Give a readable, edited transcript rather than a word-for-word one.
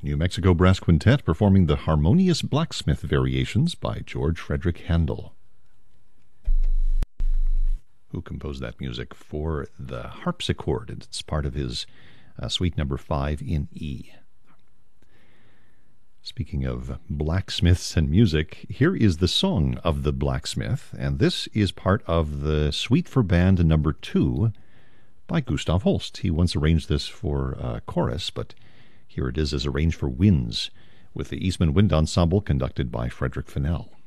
New Mexico Brass Quintet performing the Harmonious Blacksmith Variations by George Frederick Handel, who composed that music for the harpsichord. It's part of his Suite Number 5 in E. Speaking of blacksmiths and music, here is the Song of the Blacksmith, and this is part of the Suite for Band Number 2 by Gustav Holst. He once arranged this for chorus, but here it is as arranged for winds, with the Eastman Wind Ensemble conducted by Frederick Fennell.